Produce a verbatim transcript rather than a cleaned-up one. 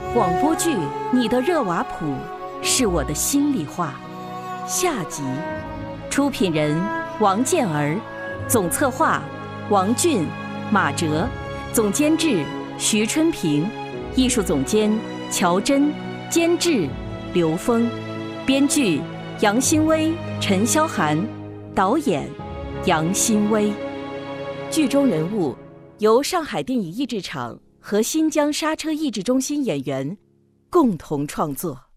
广播剧《你的热瓦普》是我的心里话，下集。出品人王健儿，总策划王俊、马哲，总监制徐春平，艺术总监乔真，监制刘峰，编剧杨新威、陈霄涵，导演杨新威。剧中人物由上海电影译制厂和新疆刹车译制中心演员共同创作。